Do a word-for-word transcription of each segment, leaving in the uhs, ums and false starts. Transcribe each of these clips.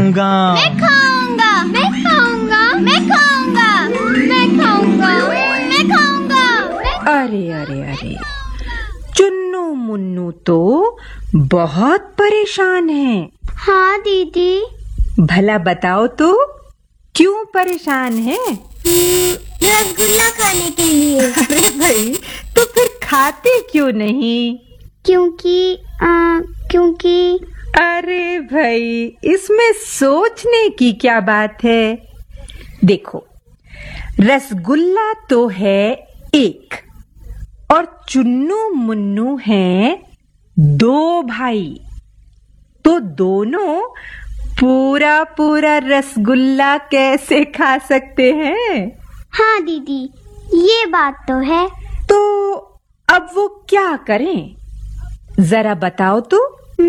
खाऊंगा। मैं खाऊंगा। मैं खाऊंगा। मैं खाऊंगा। मैं खाऊंगा। मैं खाऊंगा। अरे अरे अरे, चुन्नू मुन्नू तो बहुत परेशान है। हाँ दीदी। भला बताओ तो क्यों परेशान है? रसगुल्ला खाने के लिए। अरे भाई, तो फिर खाते क्यों नहीं? क्योंकि आ, क्योंकि अरे भाई, इसमें सोचने की क्या बात है। देखो, रसगुल्ला तो है एक, और चुन्नू मुन्नू हैं दो भाई, तो दोनों पूरा पूरा रसगुल्ला कैसे खा सकते हैं? हाँ दीदी, ये बात तो है। तो अब वो क्या करें, जरा बताओ तो।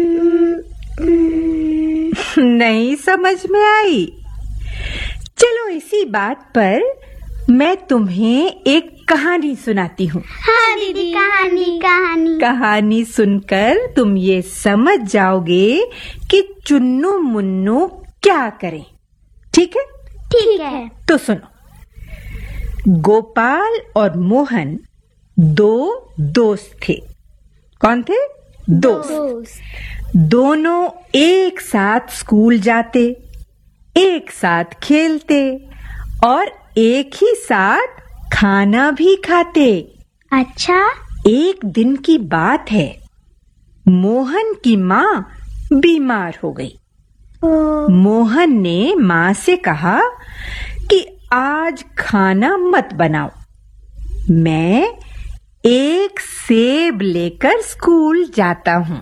नहीं समझ में आई? चलो, इसी बात पर मैं तुम्हें एक कहानी सुनाती हूँ। हाँ दीदी, कहानी कहानी कहानी सुनकर तुम ये समझ जाओगे कि चुन्नू मुन्नू क्या करें। ठीक है? ठीक है। तो सुनो। गोपाल और मोहन दो दोस्त थे। कौन थे? दोस्त। दोस्त। दोनों एक साथ स्कूल जाते, एक साथ खेलते और एक ही साथ खाना भी खाते। अच्छा। एक दिन की बात है, मोहन की माँ बीमार हो गई। मोहन ने माँ से कहा कि आज खाना मत बनाओ, मैं एक सेब लेकर स्कूल जाता हूँ।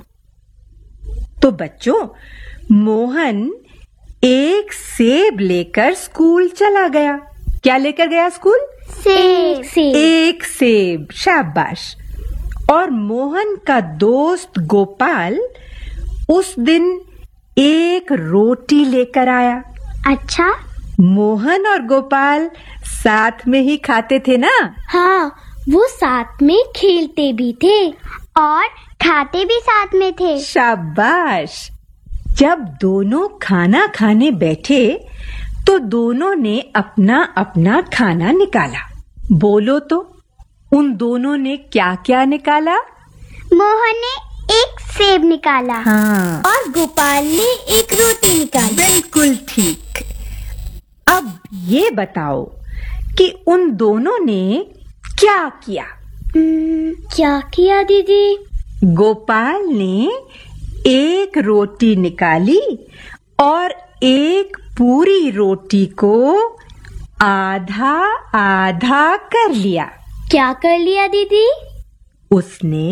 तो बच्चों, मोहन एक सेब लेकर स्कूल चला गया। क्या लेकर गया स्कूल? सेब। सेब। एक सेब, शाबाश। और मोहन का दोस्त गोपाल उस दिन एक रोटी लेकर आया। अच्छा। मोहन और गोपाल साथ में ही खाते थे ना? हाँ, वो साथ में खेलते भी थे और खाते भी साथ में थे। शाबाश। जब दोनों खाना खाने बैठे तो दोनों ने अपना अपना खाना निकाला। बोलो तो, उन दोनों ने क्या क्या निकाला? मोहन ने एक सेब निकाला। हाँ, और गोपाल ने एक रोटी निकाली। बिल्कुल ठीक। अब ये बताओ कि उन दोनों ने क्या किया? क्या किया दीदी? गोपाल ने एक रोटी निकाली और एक पूरी रोटी को आधा आधा कर लिया। क्या कर लिया दीदी? उसने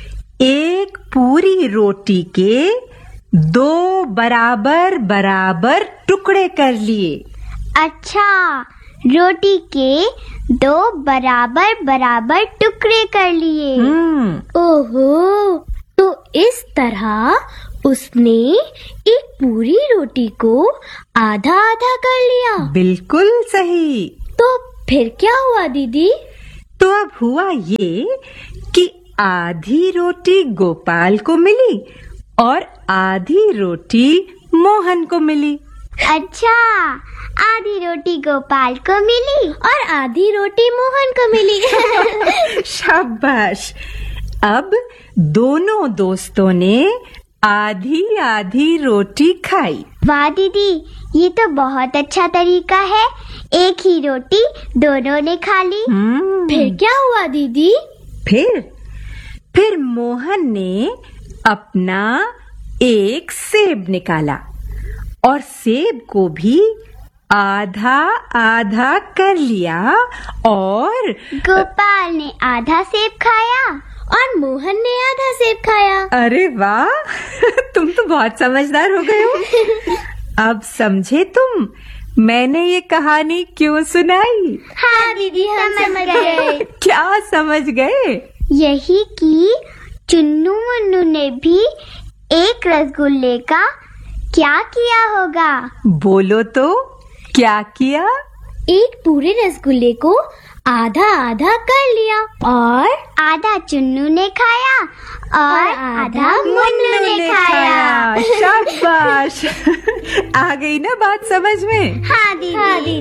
एक पूरी रोटी के दो बराबर बराबर टुकड़े कर लिए। अच्छा, रोटी के दो बराबर बराबर टुकड़े कर लिए। हम्म। ओहो, तो इस तरह उसने एक पूरी रोटी को आधा आधा कर लिया। बिल्कुल सही। तो फिर क्या हुआ दीदी? तो अब हुआ ये कि आधी रोटी गोपाल को मिली और आधी रोटी मोहन को मिली। अच्छा, आधी रोटी गोपाल को मिली और आधी रोटी मोहन को मिली। शाबाश। अब दोनों दोस्तों ने आधी आधी रोटी खाई। वाह दीदी, ये तो बहुत अच्छा तरीका है। एक ही रोटी दोनों ने खा ली। फिर क्या हुआ दीदी? फिर फिर मोहन ने अपना एक सेब निकाला और सेब को भी आधा आधा कर लिया और गोपाल ने आधा सेब खाया और मोहन ने आधा सेब खाया। अरे वाह, तुम तो बहुत समझदार हो गए हो। अब समझे तुम मैंने ये कहानी क्यों सुनाई? हाँ दीदी, हम समझ गए। क्या समझ गए? यही कि चुन्नू मुन्नू ने भी एक रसगुल्ले का क्या किया होगा? बोलो तो, क्या किया? एक पूरे रसगुल्ले को आधा आधा कर लिया और आधा चुन्नू ने खाया और आधा मुन्नू ने खाया। शाबाश। आ गई ना बात समझ में? हाँ दीदी।